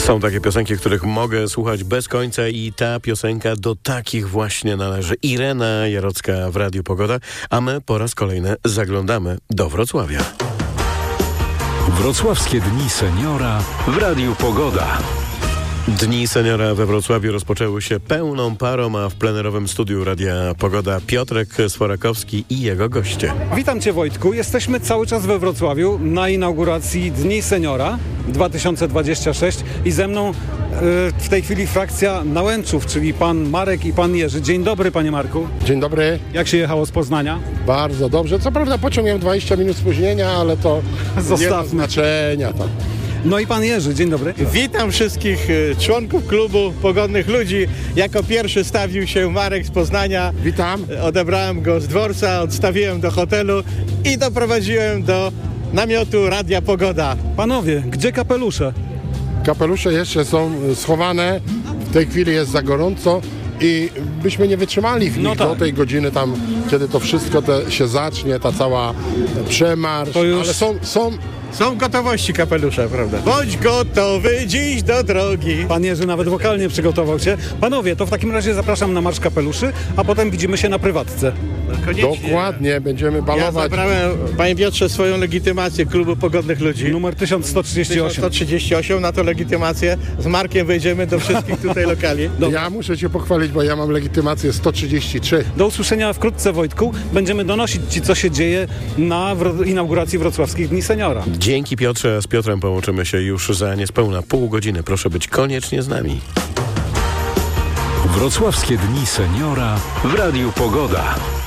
Są takie piosenki, których mogę słuchać bez końca i ta piosenka do takich właśnie należy. Irena Jarocka w Radiu Pogoda, a my po raz kolejny zaglądamy do Wrocławia. Wrocławskie Dni Seniora w Radiu Pogoda. Dni Seniora we Wrocławiu rozpoczęły się pełną parą, a w plenerowym studiu Radia Pogoda Piotrek Sforakowski i jego goście. Witam Cię, Wojtku. Jesteśmy cały czas we Wrocławiu na inauguracji Dni Seniora 2026 i ze mną w tej chwili frakcja Nałęczów, czyli pan Marek i pan Jerzy. Dzień dobry, panie Marku. Dzień dobry. Jak się jechało z Poznania? Bardzo dobrze. Co prawda pociąg miał 20 minut spóźnienia, ale to Zostawmy. nie ma znaczenia. To. No i pan Jerzy, dzień dobry. Witam wszystkich członków klubu Pogodnych Ludzi. Jako pierwszy stawił się Marek z Poznania. Witam. Odebrałem go z dworca, odstawiłem do hotelu i doprowadziłem do namiotu Radia Pogoda. Panowie, gdzie kapelusze? Kapelusze jeszcze są schowane. W tej chwili jest za gorąco i byśmy nie wytrzymali w nich do tej godziny tam, kiedy to wszystko się zacznie, ta cała przemarsz. To już... Ale Są gotowości kapelusze, prawda? Bądź gotowy dziś do drogi. Pan Jerzy nawet wokalnie przygotował się. Panowie, to w takim razie zapraszam na Marsz Kapeluszy, a potem widzimy się na prywatce. Koniecznie. Dokładnie, będziemy Ja balować. zabrałem, panie Piotrze, swoją legitymację klubu Pogodnych Ludzi. Numer 1138. 138 na to legitymację. Z Markiem wejdziemy do wszystkich tutaj lokali. Ja muszę cię pochwalić, bo ja mam legitymację 133. Do usłyszenia wkrótce, Wojtku. Będziemy donosić Ci, co się dzieje na inauguracji Wrocławskich Dni Seniora. Dzięki, Piotrze. Z Piotrem połączymy się już za niespełna pół godziny. Proszę być koniecznie z nami. Wrocławskie Dni Seniora w Radiu Pogoda.